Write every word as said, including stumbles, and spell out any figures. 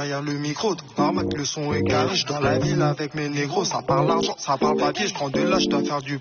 derrière le micro. Normal que le son est carré, je dans la ville avec mes négros. Ça parle argent, ça parle papier, je prends de l'âge, je dois faire du